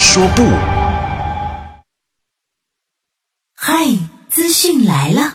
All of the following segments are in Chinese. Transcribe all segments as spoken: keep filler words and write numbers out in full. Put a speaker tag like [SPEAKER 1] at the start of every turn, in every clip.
[SPEAKER 1] 说不。
[SPEAKER 2] 嗨，资讯来了。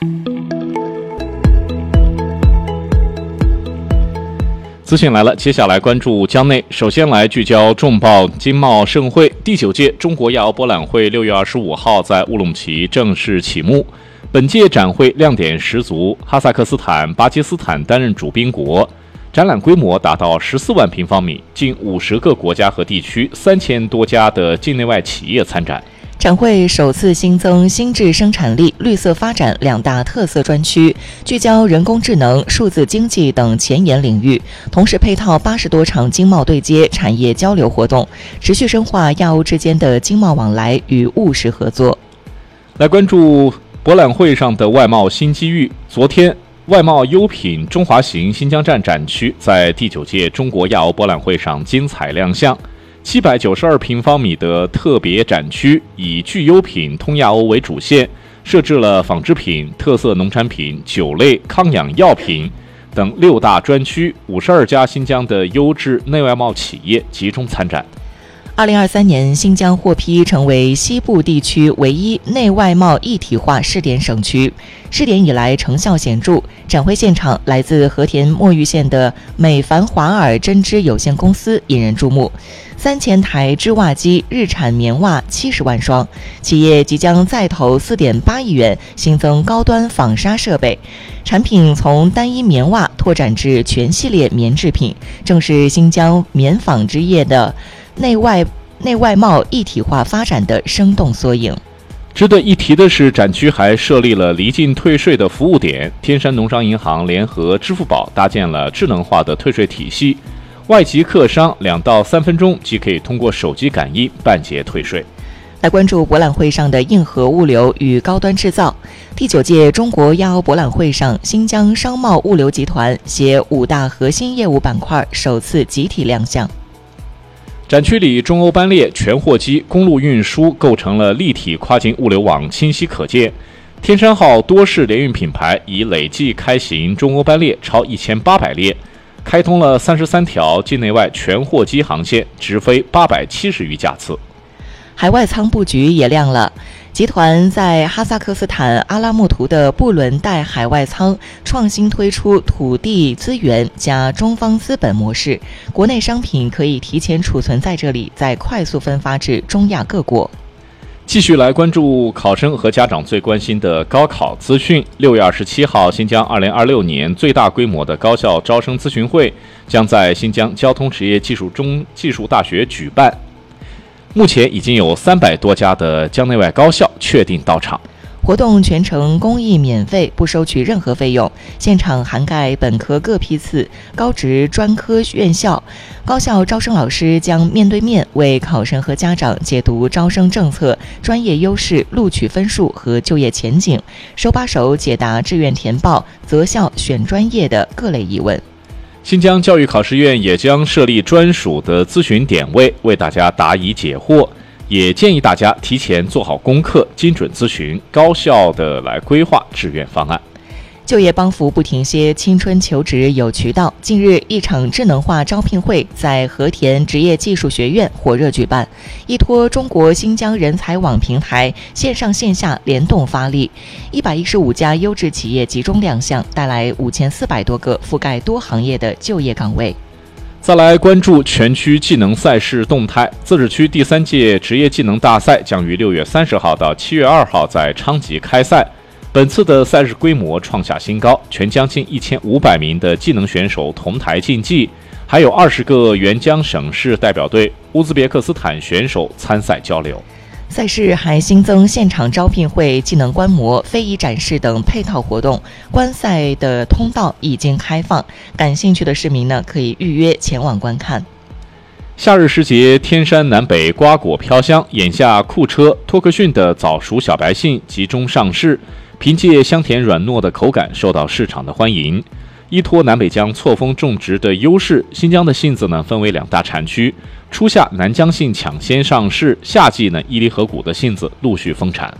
[SPEAKER 3] 资讯来了，接下来关注江内。首先来聚焦重磅经贸盛会，第九届中国亚欧博览会六月二十五号在乌鲁木齐正式启幕。本届展会亮点十足，哈萨克斯坦、巴基斯坦担任主宾国，展览规模达到十四万平方米，近五十个国家和地区，三千多家的境内外企业参展。
[SPEAKER 4] 展会首次新增新质生产力、绿色发展两大特色专区，聚焦人工智能、数字经济等前沿领域，同时配套八十多场经贸对接、产业交流活动，持续深化亚欧之间的经贸往来与务实合作。
[SPEAKER 3] 来关注博览会上的外贸新机遇。昨天，外贸优品中华行新疆站展区在第九届中国亚欧博览会上精彩亮相。七百九十二平方米的特别展区以聚优品通亚欧为主线，设置了纺织品、特色农产品、酒类、康养药品等六大专区，五十二家新疆的优质内外贸企业集中参展。
[SPEAKER 4] 二零二三年，新疆获批成为西部地区唯一内外贸一体化试点省区。试点以来成效显著，展会现场来自和田墨玉县的美凡华尔针织有限公司引人注目。三千台织袜机日产棉袜七十万双，企业即将再投四点八亿元新增高端纺纱设备，产品从单一棉袜拓展至全系列棉制品，正是新疆棉纺织业的内外内外贸一体化发展的生动缩影。
[SPEAKER 3] 值得一提的是，展区还设立了离境退税的服务点，天山农商银行联合支付宝搭建了智能化的退税体系，外籍客商两到三分钟即可以通过手机感应办结退税。
[SPEAKER 4] 来关注博览会上的硬核物流与高端制造。第九届中国亚欧博览会上，新疆商贸物流集团携五大核心业务板块首次集体亮相。
[SPEAKER 3] 展区里，中欧班列、全货机、公路运输构成了立体跨境物流网，清晰可见。天山号多式联运品牌已累计开行中欧班列超一千八百列，开通了三十三条境内外全货机航线，直飞八百七十余架次。
[SPEAKER 4] 海外仓布局也亮了，集团在哈萨克斯坦阿拉木图的布伦代海外仓创新推出土地资源加中方资本模式，国内商品可以提前储存在这里，再快速分发至中亚各国。
[SPEAKER 3] 继续来关注考生和家长最关心的高考资讯。六月二十七号，新疆二零二六年最大规模的高校招生咨询会将在新疆交通职业技术中技术大学举办。目前已经有三百多家的疆内外高校确定到场。
[SPEAKER 4] 活动全程公益免费，不收取任何费用，现场涵盖本科各批次、高职专科院校。高校招生老师将面对面为考生和家长解读招生政策、专业优势、录取分数和就业前景，手把手解答志愿填报、择校选专业的各类疑问。
[SPEAKER 3] 新疆教育考试院也将设立专属的咨询点位，为大家答疑解惑，也建议大家提前做好功课，精准咨询，高效的来规划志愿方案。
[SPEAKER 4] 就业帮扶不停歇，青春求职有渠道。近日，一场智能化招聘会在和田职业技术学院火热举办，依托中国新疆人才网平台，线上线下联动发力，一百一十五家优质企业集中亮相，带来五千四百多个覆盖多行业的就业岗位。
[SPEAKER 3] 再来关注全区技能赛事动态。自治区第三届职业技能大赛将于六月三十号到七月二号在昌吉开赛。本次的赛事规模创下新高，全疆近一千五百名的技能选手同台竞技，还有二十个援疆省市代表队、乌兹别克斯坦选手参赛交流。
[SPEAKER 4] 赛事还新增现场招聘会、技能观摩、非遗展示等配套活动，观赛的通道已经开放，感兴趣的市民呢可以预约前往观看。
[SPEAKER 3] 夏日时节，天山南北瓜果飘香，眼下库车、托克逊的早熟小白杏集中上市，凭借香甜软糯的口感受到市场的欢迎。依托南北疆错峰种植的优势，新疆的杏子呢分为两大产区，初夏南疆杏抢先上市，夏季呢伊犁河谷的杏子陆续丰产。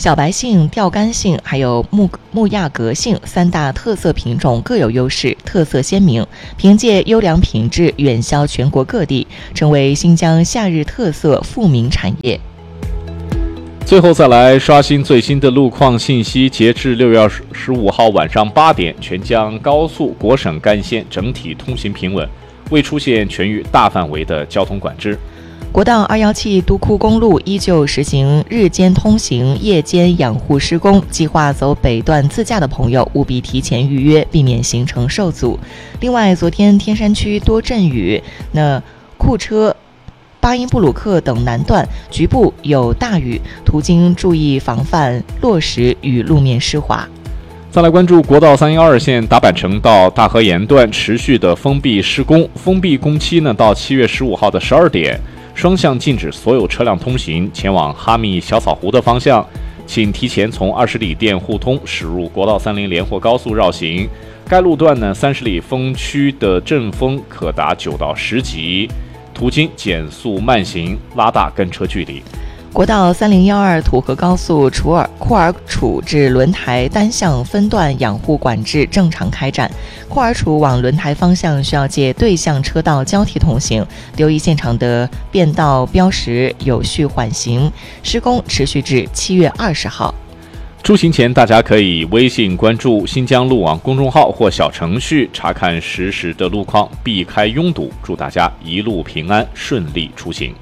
[SPEAKER 4] 小白杏、钓竿杏还有木木亚革杏三大特色品种各有优势，特色鲜明，凭借优良品质远销全国各地，成为新疆夏日特色富民产业。
[SPEAKER 3] 最后再来刷新最新的路况信息，截至六月十五号晚上八点，全疆高速国省干线整体通行平稳，未出现全域大范围的交通管制。
[SPEAKER 4] 国道二一七都库公路依旧实行日间通行，夜间养护施工，计划走北段自驾的朋友务必提前预约，避免行程受阻。另外，昨天天山区多阵雨，那库车巴音布鲁克等南段局部有大雨，途经注意防范落石与路面湿滑。
[SPEAKER 3] 再来关注国道三一二线达坂城到大河沿段持续的封闭施工，封闭工期呢到七月十五号的十二点，双向禁止所有车辆通行前往哈密小草湖的方向，请提前从二十里店互通驶入国道三零连霍高速绕行。该路段呢三十里风区的阵风可达九到十级。途经减速慢行，拉大跟车距离。
[SPEAKER 4] 国道三零一二土河高速楚尔库尔楚至轮台单向分段养护管制正常开展，库尔楚往轮台方向需要借对向车道交替通行，留意现场的变道标识，有序缓行。施工持续至七月二十号。
[SPEAKER 3] 出行前，大家可以微信关注新疆路网公众号或小程序，查看实时的路况，避开拥堵。祝大家一路平安，顺利出行。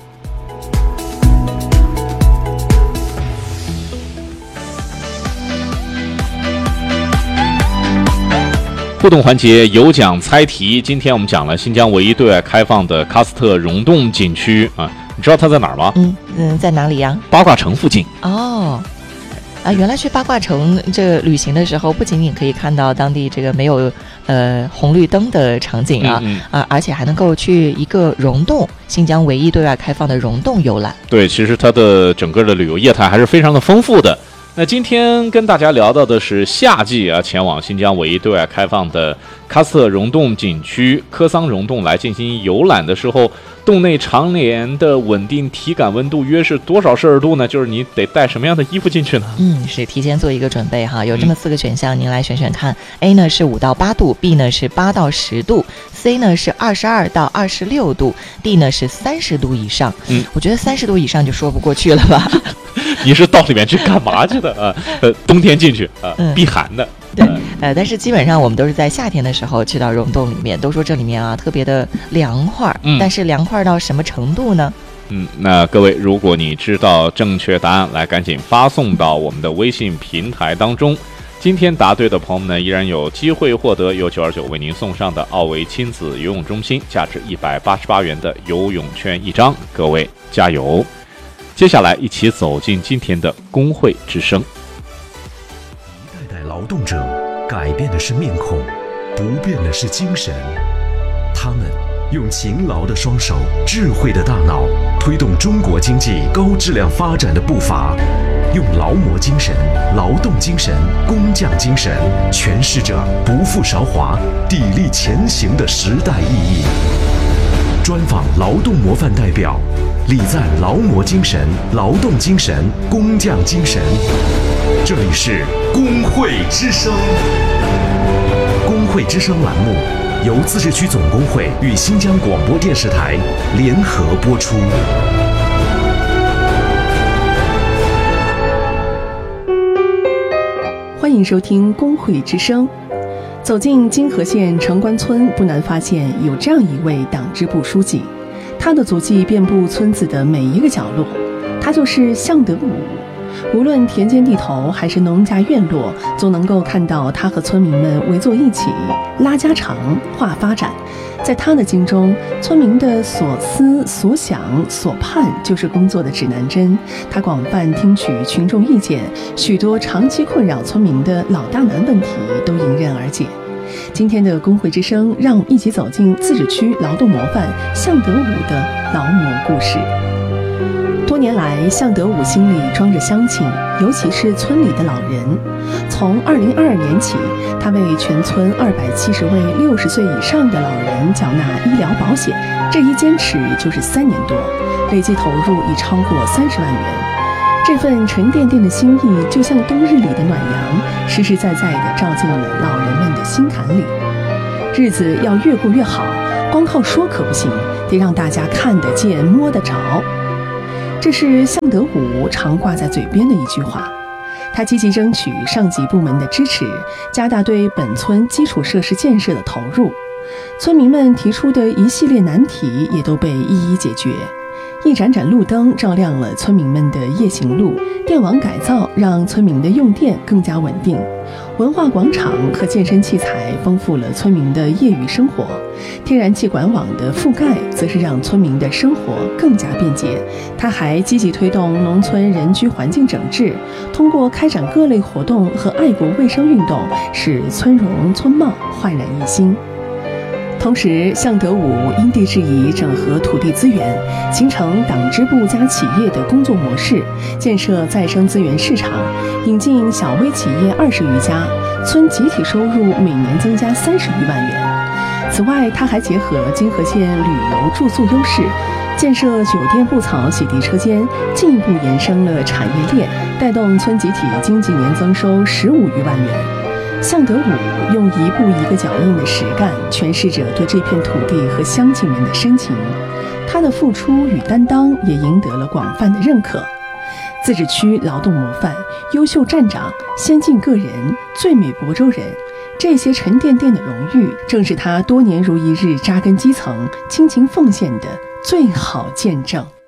[SPEAKER 3] 互动环节有奖猜题，今天我们讲了新疆唯一对外开放的喀斯特溶洞景区啊，你知道它在哪儿吗？
[SPEAKER 4] 嗯嗯，在哪里呀？
[SPEAKER 3] 八卦城附近。
[SPEAKER 4] 哦。啊，原来去八卦城这个旅行的时候，不仅仅可以看到当地这个没有呃红绿灯的场景啊，嗯嗯啊，而且还能够去一个溶洞，新疆唯一对外开放的溶洞游览。
[SPEAKER 3] 对，其实它的整个的旅游业态还是非常的丰富的。那今天跟大家聊到的是夏季啊，前往新疆唯一对外开放的喀斯特溶洞景区科桑溶洞来进行游览的时候，洞内常年的稳定体感温度约是多少摄氏度呢？就是你得带什么样的衣服进去呢？
[SPEAKER 4] 嗯，是提前做一个准备哈。有这么四个选项，嗯、您来选选看。A 呢是五到八度 ，B 呢是八到十度 ，C 呢是二十二到二十六度 ，D 呢是三十度以上。嗯，我觉得三十度以上就说不过去了吧？
[SPEAKER 3] 你是到里面去干嘛去的啊？呃，冬天进去啊，嗯、避寒的。
[SPEAKER 4] 对，呃，但是基本上我们都是在夏天的时候去到溶洞里面，都说这里面啊特别的凉快，嗯，但是凉快到什么程度呢？
[SPEAKER 3] 嗯，那各位，如果你知道正确答案，来赶紧发送到我们的微信平台当中。今天答对的朋友们呢，依然有机会获得由九二九为您送上的奥维亲子游泳中心价值一百八十八元的游泳券一张，各位加油！接下来一起走进今天的工会之声。
[SPEAKER 1] 一代代劳动者改变的是面孔，不变的是精神。他们用勤劳的双手、智慧的大脑，推动中国经济高质量发展的步伐，用劳模精神、劳动精神、工匠精神，诠释着不负韶华、砥砺前行的时代意义。专访劳动模范代表，礼赞劳模精神、劳动精神、工匠精神。这里是工会之声。工会之声栏目由自治区总工会与新疆广播电视台联合播出。
[SPEAKER 5] 欢迎收听工会之声。走进金河县城关村，不难发现有这样一位党支部书记，他的足迹遍布村子的每一个角落，他就是向德武。无论田间地头还是农家院落，总能够看到他和村民们围坐一起，拉家常、话发展。在他的经中，村民的所思所想所盼就是工作的指南针。他广泛听取群众意见，许多长期困扰村民的老大难问题都迎刃而解。今天的工会之声，让我们一起走进自治区劳动模范向德武的劳模故事。多年来，向德武心里装着乡亲，尤其是村里的老人。从二零二二年起，他为全村二百七十位六十岁以上的老人缴纳医疗保险，这一坚持就是三年多，累计投入已超过三十万元。 这份沉甸甸的心意，就像冬日里的暖阳，实实在在地照进了老人们的心坎里。日子要越过越好，光靠说可不行，得让大家看得见、摸得着。这是向德武常挂在嘴边的一句话。他积极争取上级部门的支持，加大对本村基础设施建设的投入。村民们提出的一系列难题也都被一一解决。一盏盏路灯照亮了村民们的夜行路，电网改造让村民的用电更加稳定，文化广场和健身器材丰富了村民的业余生活，天然气管网的覆盖则是让村民的生活更加便捷。他还积极推动农村人居环境整治，通过开展各类活动和爱国卫生运动，使村容村貌焕然一新。同时，向德武因地制宜整合土地资源，形成党支部加企业的工作模式，建设再生资源市场，引进小微企业二十余家，村集体收入每年增加三十余万元。此外，他还结合金河县旅游住宿优势，建设酒店布草洗涤车间，进一步延伸了产业链，带动村集体经济年增收十五余万元。向德武用一步一个脚印的实干，诠释着对这片土地和乡亲们的深情。他的付出与担当也赢得了广泛的认可。自治区劳动模范、优秀站长、先进个人、最美亳州人，这些沉甸甸的荣誉，正是他多年如一日扎根基层、倾情奉献的最好见证。